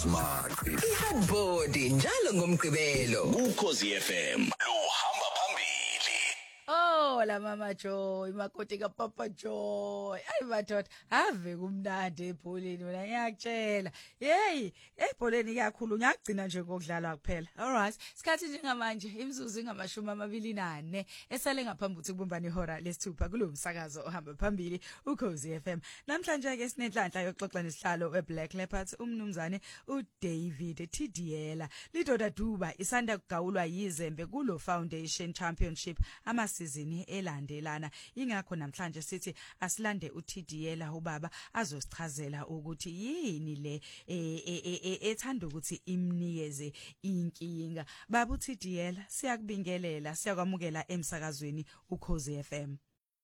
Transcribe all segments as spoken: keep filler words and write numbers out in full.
Maki. Ihambodi njalo ngomgqibelo. Ukhozi F M lo hamba phambili. Oh la mama Joy makoti ka Papa Joy ayi madoda ave kumnandi ebholeni mina ngiyakutshela hey ebholeni kakhulu ngiyagcina nje ngokudlala kuphela alright sikhathi njengamanje imizuzu ingamashumi amabili nane esale ngaphambi ukuthi kubumbane ihora lesithupha kulo msakazo ohamba phambili ukhozi F M namhlanje ke sinenhlanhla yokuxoxa nesihlalo weBlack Leopards umnumzane uDavid Tidiela lidoda duba isanda kugawulwa yizembe kulo Foundation Championship ama season elandelana ingakho namhlanje sithi asilande uTidiela ubaba azosichazela ukuthi yini le ethanda ukuthi imnikeze inkinga baba uTidiela siyakubingelela siyakwamukela emsakazweni ukhozi F M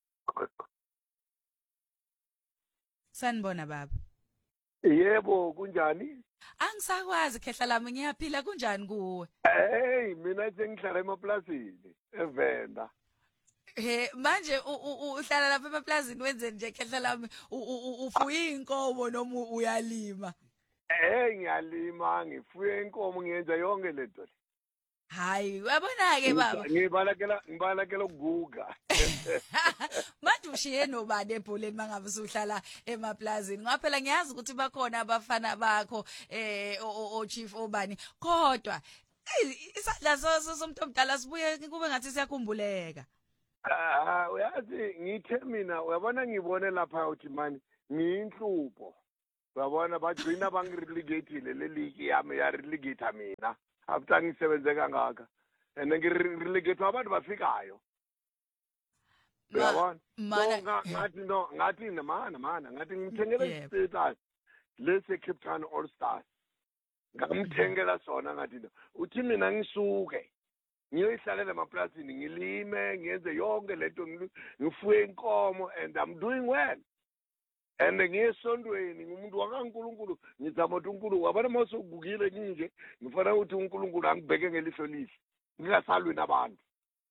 Sanibona baba Yebo kunjani Angisakwazi khehla lami ngiyaphila kunjani kuwe Hey mina sengihlala emaplasini eVenda He manje uhlala lapha emaplazini wenze nje khehla lami ufuya inkomo noma uyalima Eh ngiyalima ngifuye inkomo ngiyenza yonke lento le Hayi uyabona ke baba Ngibalakela ngibalakela ukuguga Manje ushiye nobani ebholeni mangabe usuhlala emaplazini ngaphela ngiyazi ukuthi bakhona abafana bakho eh o chief obani kodwa isandla somuntu omdala sibuye kube ngathi siyakhumbuleka Ah uyazi ngithe mina uyabona ngibone lapha uthi mani ngiyinhlupho uyabona bagcina bangirelegatile leligi yami ya relegate mina after ngisebenze kangaka and ngirelegate abantu bafikayo uyabona ngathi no ngathi mana mana ngathi ngithengele status lese Cape Town All Stars ngamthengela sona ngathi no uthi mina ngisuke ngiyoyihlalela emaplasini ngilime ngiyenze yonke lento ngifuye inkomo and I'm doing well and ngiyesondweni ngumuntu wakaNkuluNkulu ngizama ukuthi uNkulunkulu wabona mawusugugile nje ngifana ukuthi uNkulunkulu angibheke ngelihlo lihle ngingasalwi nabantu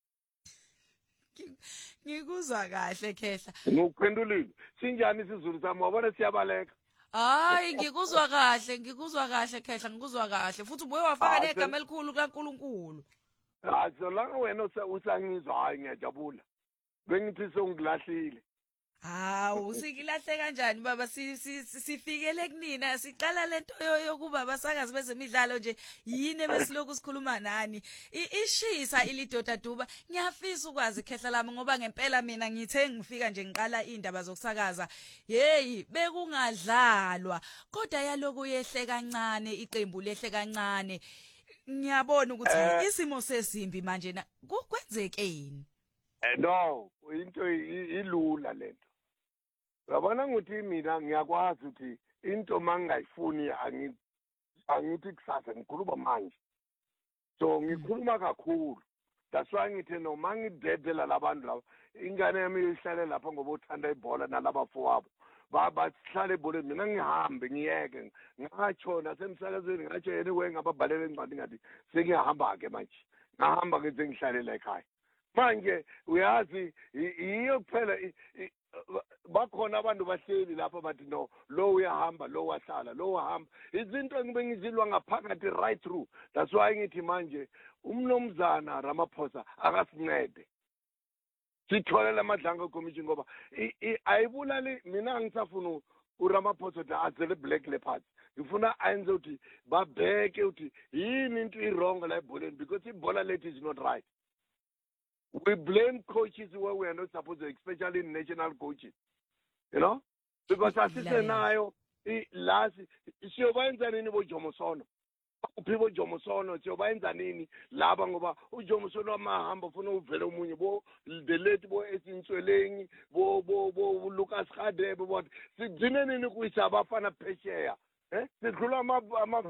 ngikuzwa kahle khehla ngikuphendulile sinjani isizulu sami wabona siyabaleka hayi ngikuzwa kahle ngikuzwa kahle khehla ngikuzwa kahle futhi ubuye wafaka negama elikhulu kaNkulunkulu Ah so la wena usangizwa hayi ngiyajabula bengithi songilahlile Hawu usikilahle kanjani baba sifikele kunina siqala lento yokuba basakazi bezemidlalo nje yini besiloku sikhuluma nani ishisa ilidoda duba ngiyafisa ukwazi khehla lami ngoba ngempela mina ngithe ngifika nje ngiqala indaba zokusakaza hey bekungadlalwa kodwa yaloku yehle kancane iqembu lehle kancane ngiyabona ukuthi isimo sesimbi manje na kwenzekeni no into ilula lento uyabona ukuthi mina ngiyakwazi ukuthi into mangayifuni angithi kusasa ngikhuluma manje so ngikhuluma kakhulu that's why ngithe no mangidedela labantu laba ingane yami ihlale lapha ngoba uthanda ibhola nalaba fowabo baba sihlale ebholeni mina ngihambe ngiyeke ngatsho nasemsakazweni ngatsho yena we ngababhalela encwadi ngathi sengiyahamba ke manje ngahamba ke sengihlalela ekhaya manje uyazi iyo kuphela bakhona abantu bahleli lapha bathi no lo uyahamba lo wahlala lo wahamba izinto ngibe ngizilwa ngaphakathi right through that's why ngithi manje umnomzana Ramaphosa akasincede sitholela amadlanga commission ngoba ayibulali mina ngisafuna uRamaphosa ukuthi azele Black Leopards ngifuna ayenze ukuthi babheke ukuthi yini into iwrong la ebholeni because ibhola lethu is not right. We blame coaches where we are not supposed to, especially national coaches, you know, because asise nayo last siyobayenza nini bo Jomosono uphiwe Jomosono siyobayenza nini laba ngoba uJomosono amahamba ufuna uvele umunye bo the late bo esintswelengi bo bo bo Lucas Khadebe bo sigcine nini kuyisa abafana phesheya eh sidlula ama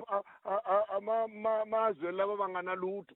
ama ama mazwe laba bangana lutho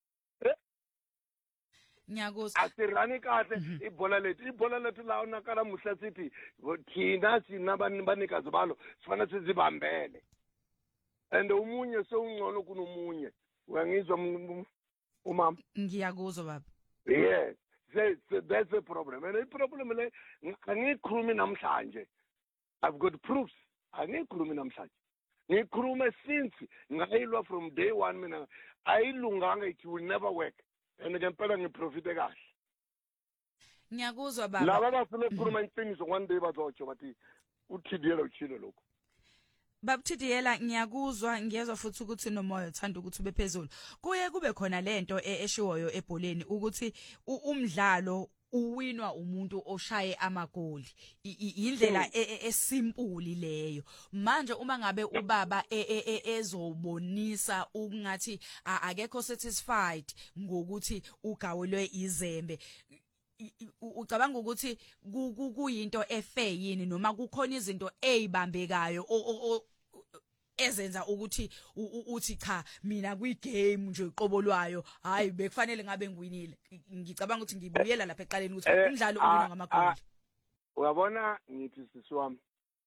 ngiyakuzwa asirani kahle ibhola lethu ibhola lethu la unakala muhla sithi thina sinabani banikazi balo sifana sizibambele and umunye sewungcono kunomunye uyangizwa umama ngiyakuzwa baba yes that's the problem and the problem le angikhulumi namhlanje I've got proofs angikhulumi namhlanje ngikhuluma since ngayilwa from day one mina ayilunganga it will never work and ngempela ngiprofite kahle ngiyakuzwa baba laba bafuna ukukhuluma iqiniso one day bazotsho bathi uthidiyela uchilo lokho Babthidiyela ngiyakuzwa ngiyezwa futhi ukuthi nomoya uthanda ukuthi ube phezulu kuye kube khona lento eshiwoyo ebholeni ukuthi umdlalo uwinwa umuntu oshaye amagoli indlela esimpuli leyo manje uma ngabe ubaba ezobonisa ukungathi akekho satisfied ngokuthi ugawelwe izembe ucabanga ukuthi kuyinto efair yini noma kukhona izinto ezibambekayo ezenza ukuthi uthi cha mina kwi-game nje uqobolwayo hayi bekufanele ngabe ngiwinile ngicabanga ukuthi ngibuyela lapha eqaleni ukuthi umdlalo uwina ngamagoli uyabona ngithi sisiwami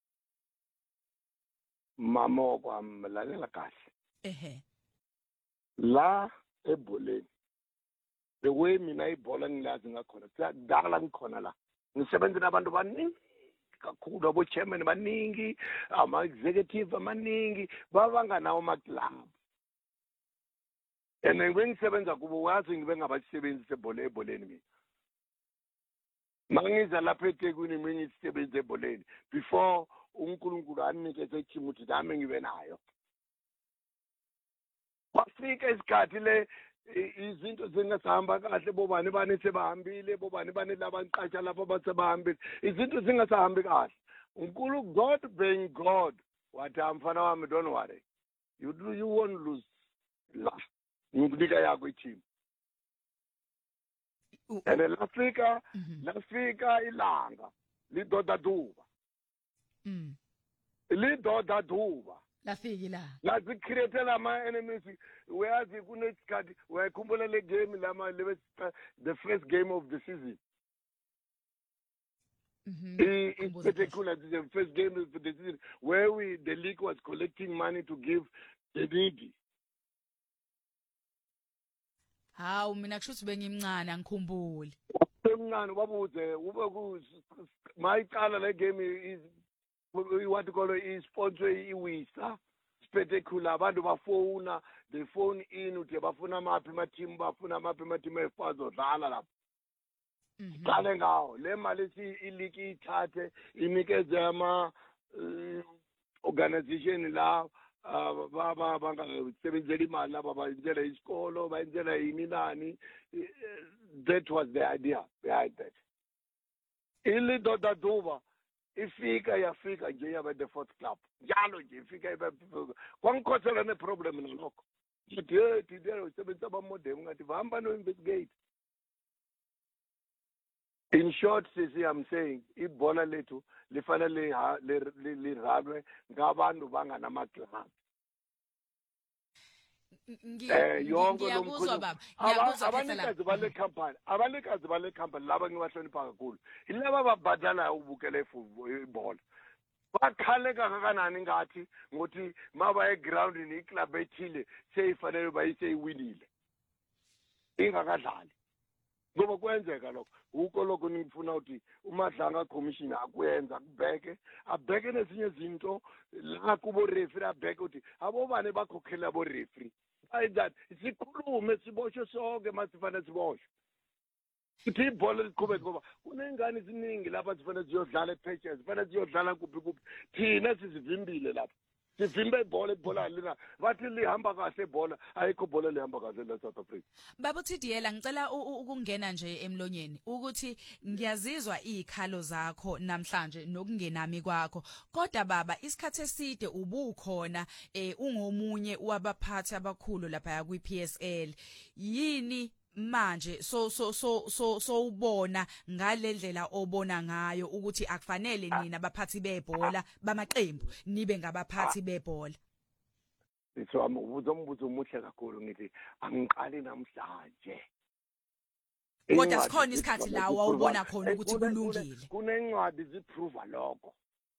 mama kwamlalela kahle ehe la ebholeni the way mina ibhola ngilazi ngakhona kudala ngikhona la ngisebenza nabantu baningi kakhulu abo chairman baningi ama executive amaningi babanganawo ama club and ngisebenza kubo wazi ngibe ngabasebenzi sebhola ebholeni mina mangiza lapha eThekwini mina ngisebenza ebholeni before uNkulunkulu anikeze ichimu ukuthi nami ngibe nayo kwafika isikhathi le izinto zingasahamba kahle bobani bani sebahambile bobani bani labanqatsha lapha basebahambile izinto zingasahambi kahle uNkulu God being God wathi amfana wami don't worry you do you won't lose la ngikunika yakho ichimu and lafika lafika ilanga lidoda duba mm lidoda duba lafiki la lazi create ama enemies uyazi kunesikhathi uyakhumbula le game lama the first game of the season mhm it's particular the first game of the season where we the league was collecting money to give the needy hawu mina kushuthi bengimncane angikhumbuli semncane babuze ube ku mayiqala le game is what you call it sponsor iwisa spectacular abantu bafona they phone in uthi bafuna amaphi ama team bafuna amaphi ama team efazo dlala lapho qale ngawo le mali si iliki ithathe inikeze ama organization la baba bangasebenzela imali laba bayenzela isikolo bayenzela yini nani that was the idea behind that ili doda duba ifika yafika nje yabe the fourth club njalo nje ifika ibe kwangikhothela ne problem nalokho ngithi hey tidero usebenza ba modem ngathi vahamba no investigate in short sisi I'm saying ibhola lethu lifanele liralwe ngabantu bangana maclub ngiyakuzwa baba ngiyakuzwa abanikazi bale company abanikazi bale company laba ngiwahlonipha kakhulu ilaba babadala ubukele ibhola bakhaleka kangakanani ngathi ngothi maba eground ni iclub ethile seyifanele bayiseyiwinile ingakadlali ngoba kwenzeka lokho uko lokho ngifuna ukuthi uMadlanga commission akuyenza kubheke abheke nezinye izinto la kubo referee abheke ukuthi abobane bakhokhela abo referee I that sikhulume siboshwe sonke masifana siboshwe uthi ibhola liqhubeke ngoba kunengane eziningi lapha sifanele siyodlala ePages sifanele siyodlala kuphi kuphi thina sizivimbile lapha sivimbe ibhola ibhola lina bathi lihamba kahle ibhola ayikho ibhola lihamba kahle la South Africa Baba Thidiyela ngicela ukungena nje emlonyeni ukuthi ngiyazizwa izikhalo zakho namhlanje nokungenami kwakho kodwa baba isikhathi eside ubukhona eh ungomunye wabaphathi abakhulu lapha ku P S L yini manje so so so so so ubona ngalendlela obona ngayo ukuthi akufanele nina abaphathi bebhola bamaqembu nibe ngabaphathi bebhola so amubuzo umbuzo omuhle kakhulu ngithi angiqali namhlanje kodwa sikhona isikhathi la wawubona khona ukuthi kulungile kunencwadi ziprove lokho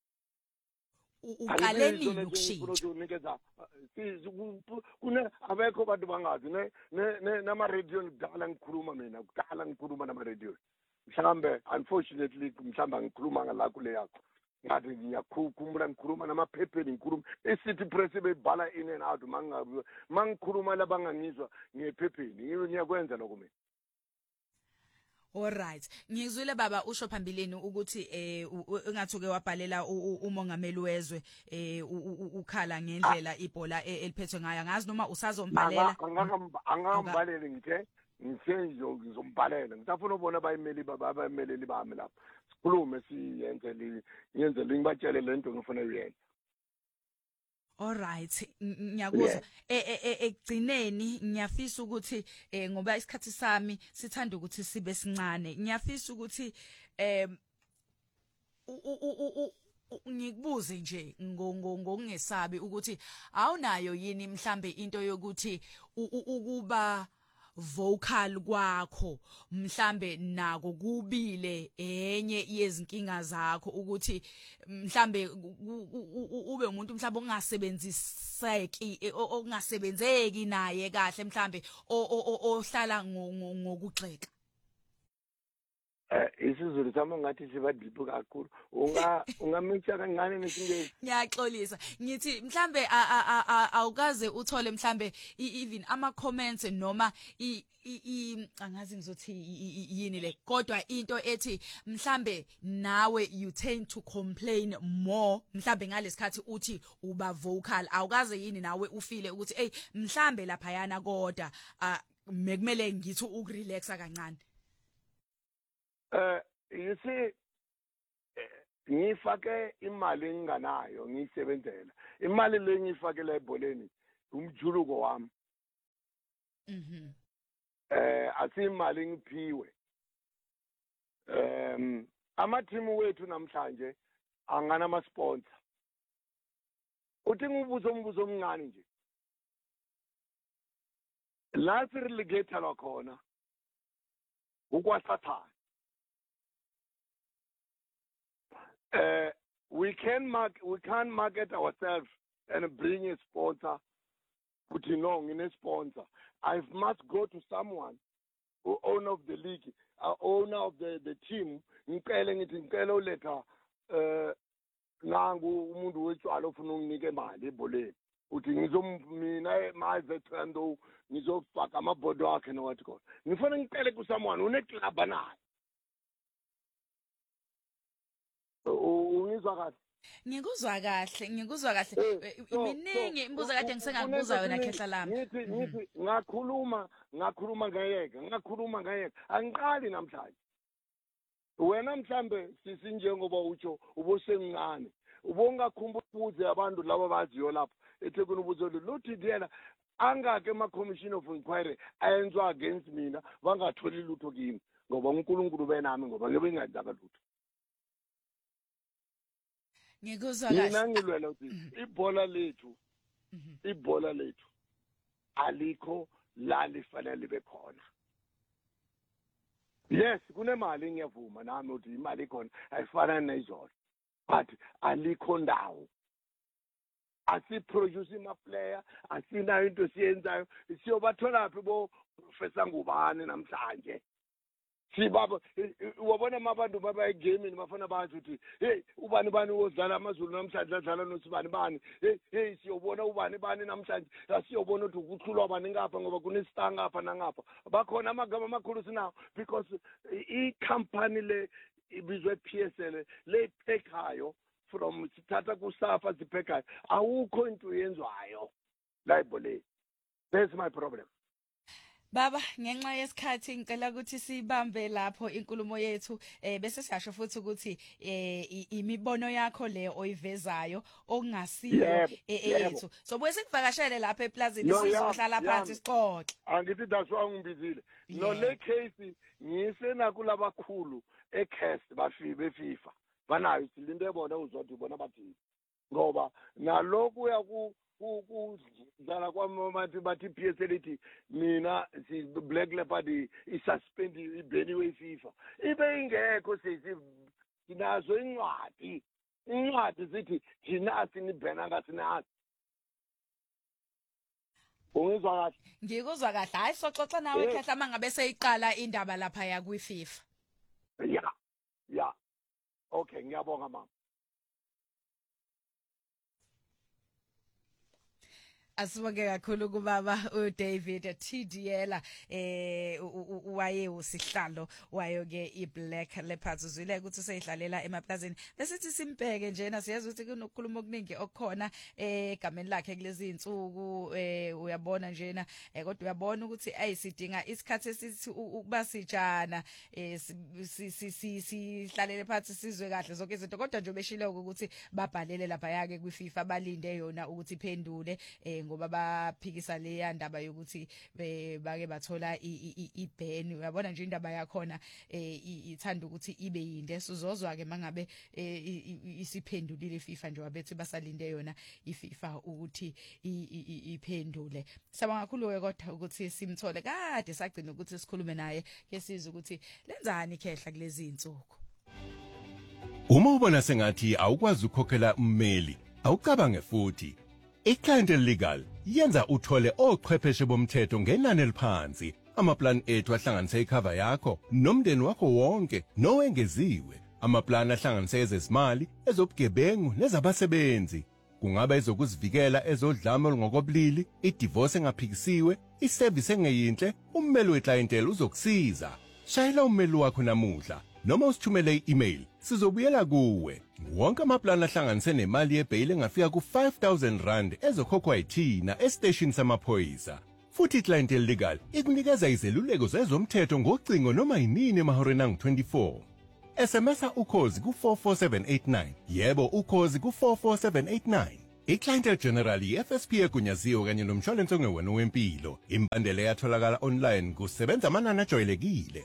uqale nini ukushintsha kuna abekho abantu bangazi ne nama radio ngidala ngikhuluma mina kudala ngikhuluma nama radio mhlambe unfortunately mhlamba ngikhuluma ngala kule yakho ngathi ngiyakhumbula ngikhuluma namaphepheni ngikhuluma i-city press bebhala in and out mangabe mangikhuluma labangangizwa ngephepheni ngiyakwenza lokho mina. Alright, ngizwile baba usho phambilini ukuthi eh engathuke wabhalela umongameli wezwe eh ukhala ngendlela ibhola eliphethwe ngayo. Ngazi noma usazombhalela. Angambalele ngithe ngithe ngizombhalela. Ngitafuna ubona abayimeli baba abayimeleli bami lapha. Sikhulume siyenze yenze lingibatshele lento ngifuna uyenza. Alright, ngiyakuzwa ekugcineni ngiyafisa ukuthi eh ngoba isikhathi sami sithanda ukuthi sibe sincane. Ngiyafisa ukuthi em ngikubuze nje ngokungesabi ukuthi awunayo yini mhlambe into yokuthi ukuba vocal kwakho mhlambe nako kubile enye yezinkinga zakho ukuthi mhlambe ube umuntu mhlambe ongasebenziseki ongasebenzeki naye kahle mhlambe ohlala ngokugxeka. Eh isizulu sami ngathi siba deep kakhulu unga ungamitsha kancane nesingezi. Ngiyaxolisa ngithi mhlambe awukaze uthole mhlambe even ama comments noma i angazi ngizothi yini le kodwa into ethi mhlambe nawe you tend to complain more mhlambe ngalesikhathi uthi uba vocal awukaze yini nawe ufile ukuthi hey mhlambe lapha yana kodwa mekumele ngithi ukurelaxa kancane. Uh, you see, ngifake imali enganayo ngiyisebenzela. Imali le ngifakela ebholeni umjuluko wami. Mhm. Eh asimali ngiphiwe. Um ama team wethu namhlanje angana ama sponsor. Uthi ngibuzo umbuzo omncane nje. La sirelegator lakhona ukwasathana. Uh, we can mark, we can market ourselves and bring a sponsor. Put in long in a sponsor. I must go to someone, who owner of the league, uh, owner of the the team. Ngicela ngithi ngicela uletha eh nangu umuntu wetshwala ofuna unginike imali ebholeni. Uthi ngizomina maze trando ngizofaka amabhodo akhe nowathi khona. Ngifuna ngicele ku someone une club naye. Ungizwa kahle ngikuzwa kahle ngikuzwa kahle iminingi imibuzo kade ngisengakubuza yona khehla lami ngithi ngithi ngakhuluma ngakhuluma ngayeka ngakhuluma ngayeka angiqali namhlanje wena mhlambe sisinjengoba utsho ubosemncane ubongakhumbula ubuze abantu laba baziyo lapha eThekwini ubuzo luthi diyela angake ama commission of inquiry ayenzwa against mina bangatholi lutho kimi ngoba uNkulunkulu benami ngoba ngebe ngiyadaka lutho. Ngikuzwa kahle. Mina ngilwela ukuthi ibhola lethu ibhola lethu alikho la lifanele libe khona. Yes, kunemali ngiyavuma nami ukuthi imali ikhona ayifana nezolo. But alikho ndawo. Asiproduce ama player, asinayo into siyenzayo, siyobathola phi bo Professor Ngubane namhlanje. Sibaba wabona mabantu baba egaming bafana bathi uthi hey ubani bani wodlala amazulu namhlanje adlala nosibani bani hey hey siyobona ubani bani namhlanje asiyobona ukuthi ukuhlulwa bani ngapha ngoba kunesitanga ngapha nangapha bakhona amagama amakhulu sinawo because I company le ibizwe P S L le phekayo from sithatha kusafa siphekayo awukho into yenzwayo la ibole. That's my problem. Baba ngenxa yesikhathi ngicela ukuthi sibambe lapho inkulumo yethu eh bese siyasho futhi ukuthi eh imibono yakho le oyivezayo okungasiyo ethu so bese sikuvakashele lapha eplazini sizohlala phansi sixoxe. Angithi daswa ngibizile no le case ngiyisena kulabakhulu eCast bafi beFIFA banayo silinde bona uzothi bona bathi ngoba naloku yaku kudlala kwamathi bathi P S L ithi mina si Black Leopard isuspend ibheniwe iFIFA ibe ingekho sithi sinazo incwadi incwadi zithi thina sinibhena ngasinazi. Ungizwa kahle? Ngikuzwa kahle hayi soxoxa nawe khehla mangabe seyiqala indaba lapha ya kwiFIFA. Yeah yeah okay ngiyabonga mama. Asibonge kakhulu kubaba uDavid Tidiyela eh waye usihlalo wayo ke iBlack Leopards uzwile ukuthi useyidlalela emaplazini besithi simpeke njena siyazi ukuthi kunokukhuluma okuningi okukhona egameni lakhe kulezi insuku eh uyabona njena kodwa uyabona ukuthi ayisidinga isikhathi esithi ukuba sijana eh sihlalele phansi sizwe kahle zonke izinto kodwa nje beshilo ukuthi babhalele lapha yake kwiFIFA balinde yona ukuthi iphendule eh ngoba baphikisa le yandaba yokuthi bake bathola iban uyabona nje indaba yakhona eh ithanda ukuthi ibe yinde sizozwa ke mangabe isiphendulile iFIFA nje wabethi basalinde yona iFIFA ukuthi iphendule sabanga kakhulu ke kodwa ukuthi simthole kade sagcina ukuthi sikhulume naye ke sizwe ukuthi lenzani ikhehla kulezi insuku. Uma ubona sengathi awukwazi ukukhokhela ummeli awucabange futhi iClientele Legal yenza uthole ochwepheshe bomthetho ngenani eliphansi amaplan ethu ahlanganise icover yakho nomndeni wakho wonke nowengeziwe amaplan ahlanganise ezezimali ezobugebengu nezabasebenzi kungaba ezokuzivikela ezodlame olungokobulili idivorce engaphikisiwe iservice engeyinhle ummeli weClientele uzokusiza shayela ummeli wakho namuhla noma usithumele i-email sizobuyela kuwe wonke amaplan ahlanganise nemali yebail engafika ku five thousand rand ezokhokhwa yithina estation samaphoyisa futhi iClientele Legal ikunikeza izeluleko zezomthetho ngocingo noma yinini emahoreni angu twenty-four S M S ukhozi ku four four seven eight nine yebo ukhozi ku four four seven eight nine iClientele General i-F S P egunyaziwe kanye nomshwalense ongewena wempilo imbandela yatholakala online kusebenza amanani ajwayelekile.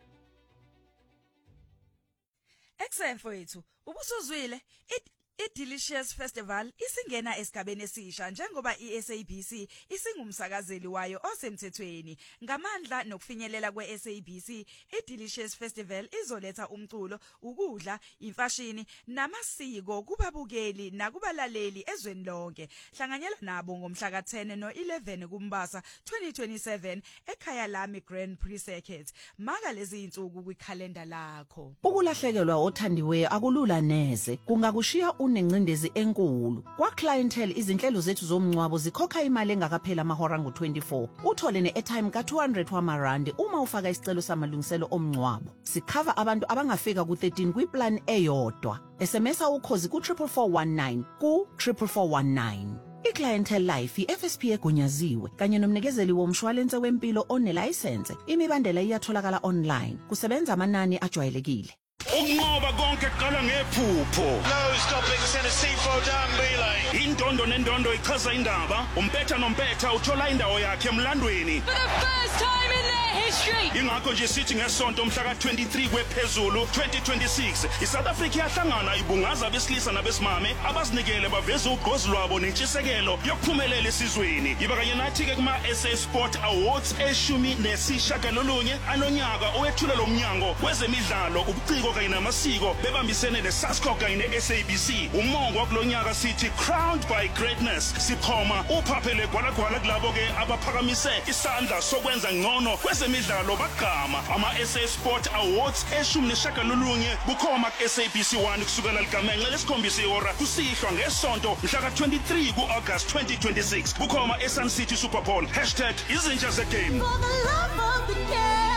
Exefo yethu ubusuzwile iDelicious Festival isingena esigabeni esisha njengoba iS A B C isingumsakazeli wayo osemthethweni ngamandla nokufinyelela kweS A B C iDelicious Festival izoletha umculo ukudla imfashini namasiko kubabukeli nakubalaleli ezweni lonke hlanganyela nabo ngomhla ka ten no eleven kuMbasa twenty twenty-seven ekhaya lami Grand Prix Circuit maka lezi insuku kwikhalenda lakho ukulahlekelwa othandiwe akulula neze kungakushiya unencindezi enkulu kwaClientele izinhlelo zethu zomncwabo zikhokha imali engakaphela amahora angu twenty-four uthole ne-airtime ka two hundred wamarandi uma ufaka isicelo samalungiselo omncwabo sikhava abantu abangafika ku thirteen kwiplan eyodwa S M S ukhozi ku four four four one nine ku four four four one nine iClientele Life i-F S P egunyaziwe kanye nomnikezeli womshwalense wempilo onelicense imibandela iyatholakala online kusebenza amanani ajwayelekile. Ukunqoba konke kuqala ngephupho. No stopping Tennessee Frodam Relay. Indondo nendondo ichaza indaba. Umpetha nompetha uthola indawo yakhe emlandweni. For the first time in their history. Ingakho nje sithi ngesonto mhla ka twenty-three kwephezulu twenty twenty-six iSouth Africa yahlangana ibungaza besilisa nabesimame abazinikele baveza ugqozi lwabo nentshisekelo yokuphumelela esizweni. Iba kanye nathi ke kuma S A Sport Awards eshumi nesishagalolunye anonyaka owethula lo mnyango wezemidlalo ubuciko kanye namasiko bebambisene neSASCO kanye neS A B C umongo wakulonyaka sithi Crowned by Greatness siphoma uphaphele gwalagwala kulabo ke abaphakamise isandla sokwenza ngcono kwezemidlalo bagqama ama S A Sport Awards eshumi neshagalolunye bukhoma ku-S A B C one kusukela ligamenxe lesikhombisa ihora kusihlwa ngesonto mhla ka twenty-three ku-August twenty twenty-six bukhoma eSun City Super Bowl hashtag izinja zegame. For the love of the game.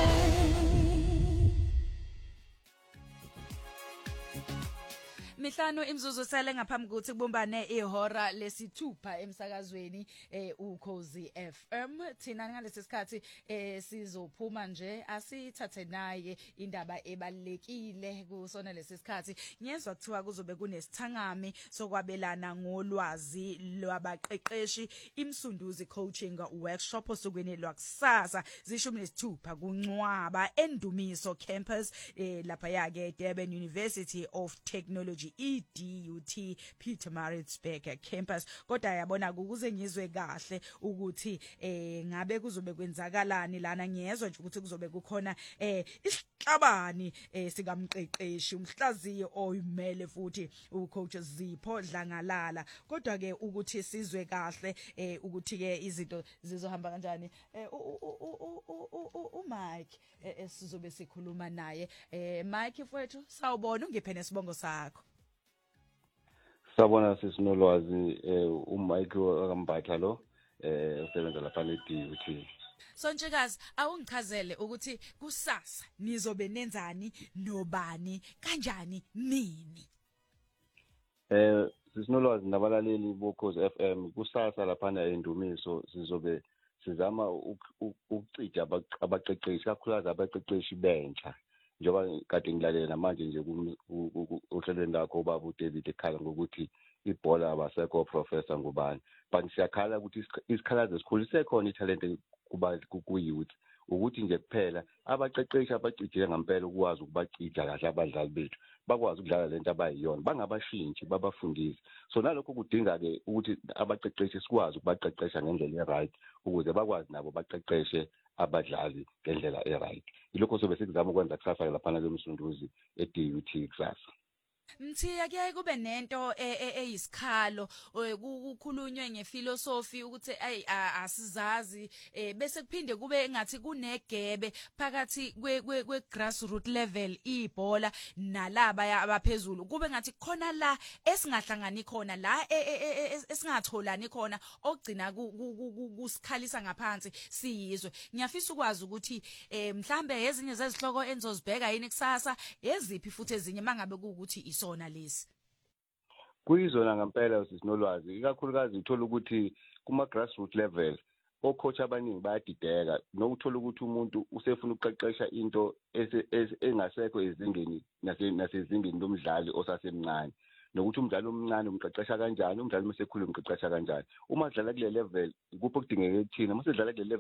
Mihlanu imzuzu sele ngaphambi ukuthi kubumbane ihora lesithupha emsakazweni eh uKhozi F M thina ngalesi sikhathi eh sizophuma nje asithathe naye indaba ebalekile kusona lesi sikhathi ngiyezwa kuthiwa kuzobe kunesithangami sokwabelana ngolwazi lwabaqeqeshi imsunduzi coaching workshop osukwini lwakusasa zishumi nesithupha kuncwaba endumiso campus eh lapha yake Durban University of Technology E D U T Pietermaritzburg campus kodwa yabona ukuze ngizwe kahle ukuthi eh ngabe kuzobe kwenzakalani lana ngiyezwa nje ukuthi kuzobe kukhona eh isihlabani eh sikamqeqeshi umhlaziyi oyimele futhi ucoach Zipho Dlangalala kodwa ke ukuthi sizwe kahle eh ukuthi ke izinto zizohamba kanjani eh u Mike esizobe sikhuluma naye eh Mike mfowethu sawubona ungiphe nesibongo sakho. Sabona sisinolwazi eh uMike akambatha lo eh usebenza lapha ne-D U T. Sontshikazi awungichazele ukuthi kusasa nizobe nenzani nobani kanjani nini. Eh sisinolwazi nabalaleli bokhozi F M kusasa lapha eNdumiso sizobe sizama ukucija abaqeqeshi kakhulukazi abaqeqeshi bentsha njengoba kade ngilalela namanje nje uhlelweni lakho baba uDavid ekhala ngokuthi ibhola abasekho professor ngubani but siyakhala ukuthi isikhalazo esikhulu sekhona italent kuba ku-youth ukuthi nje kuphela abaqeqeshi abacijile ngempela ukwazi ukubacija kahle abadlali bethu bakwazi ukudlala lento abayiyona bangabashintshi babafundise so nalokho kudinga ke ukuthi abaqeqeshi sikwazi ukubaqeqesha ngendlela e-right ukuze bakwazi nabo baqeqeshe abadlali ngendlela e-right ilokho sobe sikuzama ukwenza kusasa lapha kwemsunduzi e-D U T kusasa. Mthiya kuyaye kube nento eyisikhalo kukhulunywe ngefilosofi ukuthi ay asizazi bese kuphinde kube ngathi kunegebe phakathi kwe grassroots level ibhola nalaba abaphezulu kube ngathi khona la esingahlangani khona la esingatholani khona ogcina kusikhalisa ngaphansi siyizwe. Ngiyafisa ukwazi ukuthi mhlambe ezinye zezihloko enzozibheka yini kusasa eziphi futhi ezinye mangabe ukuthi isona lesi kuyizona ngempela sisinolwazi ikakhulukazi uthola ukuthi kuma grassroots level ocoach abaningi bayadideka nokuthola ukuthi umuntu usefuna ukuqeqesha into engasekho ezingeni nasezingeni lomdlali osasemncane nokuthi umdlali omncane umqeqesha kanjani umdlali mesekhulu umqeqesha kanjani uma udlala kule level kupho kudingeka ukuthina uma udlala kule level